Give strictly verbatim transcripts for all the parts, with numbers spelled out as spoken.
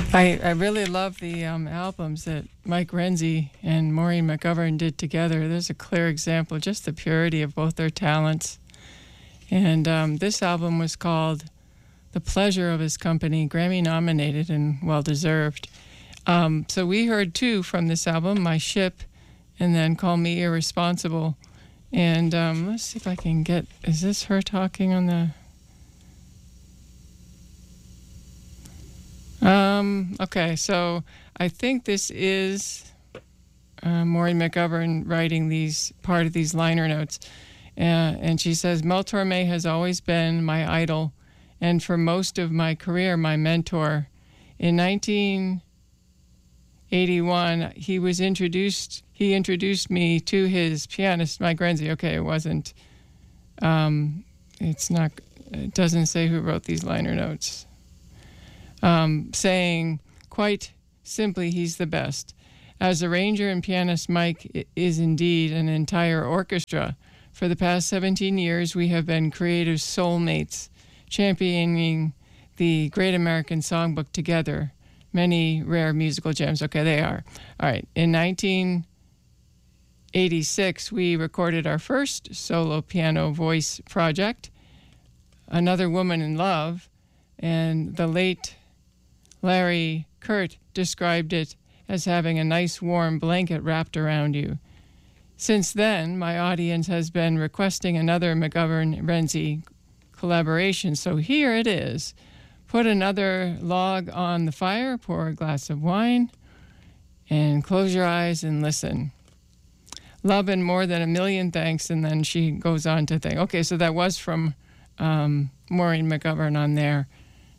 I, I really love the um, albums that Mike Renzi and Maureen McGovern did together. There's a clear example, just the purity of both their talents. And um, this album was called The Pleasure of His Company, Grammy nominated and well-deserved. Um, so we heard two from this album, My Ship and then Call Me Irresponsible. And um, let's see if I can get, is this her talking on the... Um, okay, so I think this is uh, Maureen McGovern writing these part of these liner notes. Uh, and she says, Mel Torme has always been my idol and for most of my career, my mentor. In nineteen eighty-one, he was introduced, he introduced me to his pianist, Mike Renzi. Okay, it wasn't, um, it's not, it doesn't say who wrote these liner notes. Um, saying quite simply, he's the best. As arranger and pianist, Mike is indeed an entire orchestra. For the past seventeen years, we have been creative soulmates, championing the Great American Songbook together. Many rare musical gems. Okay, they are. All right. In nineteen eighty-six, we recorded our first solo piano voice project, Another Woman in Love, and the late Larry Kurt described it as having a nice warm blanket wrapped around you. Since then, my audience has been requesting another McGovern-Renzi collaboration, so here it is. Put another log on the fire, pour a glass of wine, and close your eyes and listen. Love and more than a million thanks, and then she goes on to think. Okay, so that was from um, Maureen McGovern on there.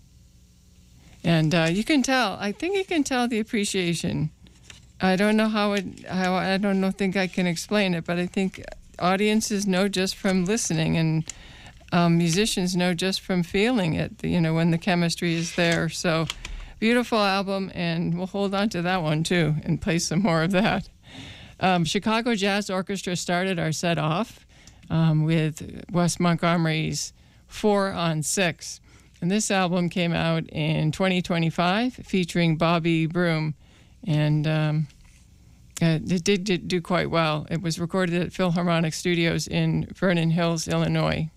And uh, you can tell, I think you can tell the appreciation. I don't know how it, how I don't know, think I can explain it, but I think audiences know just from listening, and um, musicians know just from feeling it, you know, when the chemistry is there. So beautiful album, and we'll hold on to that one too and play some more of that. Um, Chicago Jazz Orchestra started our set off um, with Wes Montgomery's Four on Six. And this album came out in twenty twenty-five, featuring Bobby Broom, and um, uh, it did, did do quite well. It was recorded at Philharmonic Studios in Vernon Hills, Illinois.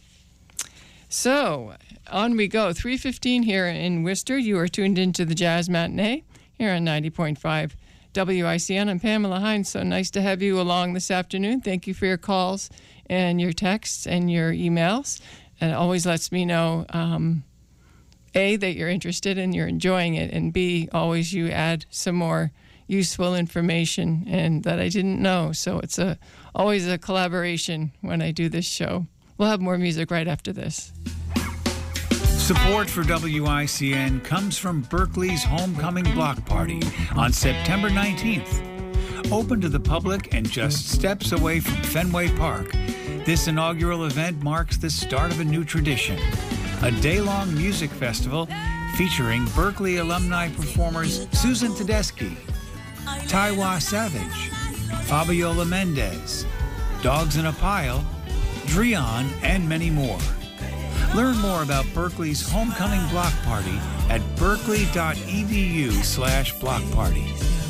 So, on we go. three fifteen here in Worcester. You are tuned into the Jazz Matinee here on ninety point five W I C N. I'm Pamela Hines. So nice to have you along this afternoon. Thank you for your calls and your texts and your emails. And it always lets me know, um, A, that you're interested and you're enjoying it, and B, always you add some more useful information and that I didn't know. So it's a always a collaboration when I do this show. We'll have more music right after this. Support for W I C N comes from Berkeley's Homecoming Block Party on September nineteenth. Open to the public and just steps away from Fenway Park, this inaugural event marks the start of a new tradition, a day-long music festival featuring Berkeley alumni performers Susan Tedeschi, Taiwa Savage, Fabiola Mendez, Dogs in a Pile, Drion, and many more. Learn more about Berkeley's Homecoming Block Party at berkeley.edu slash block party.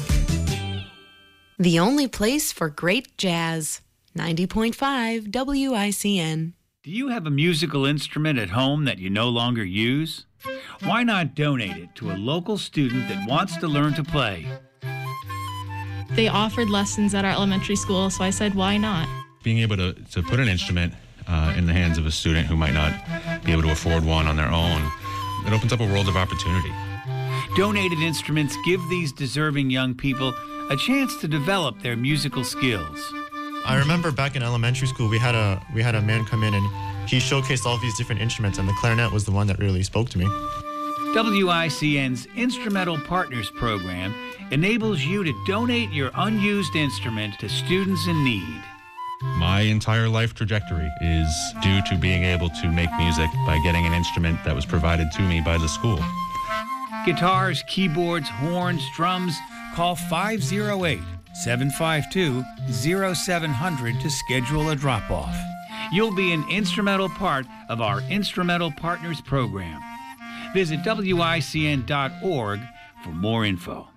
The only place for great jazz. ninety point five W I C N. Do you have a musical instrument at home that you no longer use? Why not donate it to a local student that wants to learn to play? They offered lessons at our elementary school, so I said, why not? Being able to, to put an instrument uh, in the hands of a student who might not be able to afford one on their own, it opens up a world of opportunity. Donated instruments give these deserving young people a chance to develop their musical skills. I remember back in elementary school, we had a we had a man come in and he showcased all these different instruments, and the clarinet was the one that really spoke to me. W I C N's Instrumental Partners Program enables you to donate your unused instrument to students in need. My entire life trajectory is due to being able to make music by getting an instrument that was provided to me by the school. Guitars, keyboards, horns, drums, call five oh eight, seven five two, oh seven hundred to schedule a drop-off. You'll be an instrumental part of our Instrumental Partners Program. Visit W I C N dot org for more info.